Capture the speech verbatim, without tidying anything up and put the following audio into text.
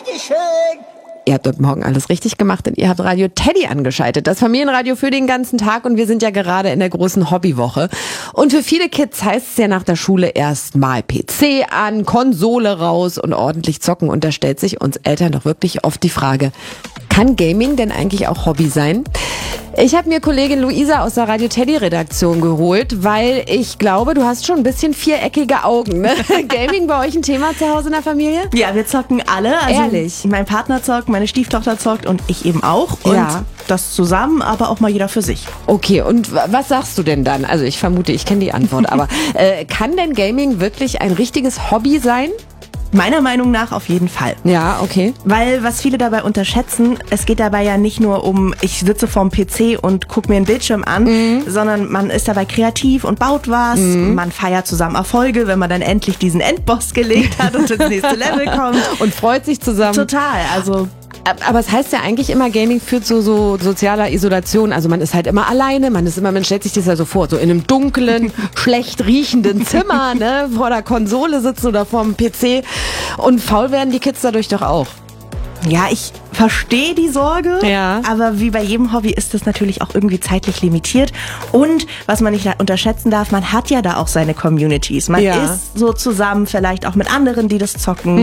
bitteschön. Ihr habt dort morgen alles richtig gemacht, denn ihr habt Radio Teddy angeschaltet. Das Familienradio für den ganzen Tag und wir sind ja gerade in der großen Hobbywoche. Und für viele Kids heißt es ja nach der Schule erst mal P C an, Konsole raus und ordentlich zocken. Und da stellt sich uns Eltern doch wirklich oft die Frage, kann Gaming denn eigentlich auch Hobby sein? Ich habe mir Kollegin Luisa aus der Radio Teddy Redaktion geholt, weil ich glaube, du hast schon ein bisschen viereckige Augen. Ne? Gaming bei euch ein Thema zu Hause in der Familie? Ja, wir zocken alle. Also Ehrlich? Mein Partner zockt, meine Stieftochter zockt und ich eben auch. Und Ja. das zusammen, aber auch mal jeder für sich. Okay, und w- was sagst du denn dann? Also ich vermute, ich kenne die Antwort, aber äh, kann denn Gaming wirklich ein richtiges Hobby sein? Meiner Meinung nach auf jeden Fall. Ja, okay. Weil, was viele dabei unterschätzen, es geht dabei ja nicht nur um, ich sitze vorm P C und gucke mir einen Bildschirm an, mhm. sondern man ist dabei kreativ und baut was. Mhm. Man feiert zusammen Erfolge, wenn man dann endlich diesen Endboss gelegt hat und ins nächste Level kommt. Und freut sich zusammen. Total, also... Aber es heißt ja eigentlich immer, Gaming führt zu so sozialer Isolation. Also man ist halt immer alleine, man ist immer, man stellt sich das ja so vor, so in einem dunklen, schlecht riechenden Zimmer, ne, vor der Konsole sitzen oder vor dem P C. Und faul werden die Kids dadurch doch auch. Ja, ich verstehe die Sorge, Ja. aber wie bei jedem Hobby ist das natürlich auch irgendwie zeitlich limitiert. Und was man nicht unterschätzen darf, man hat ja da auch seine Communities. Man Ja. ist so zusammen, vielleicht auch mit anderen, die das zocken.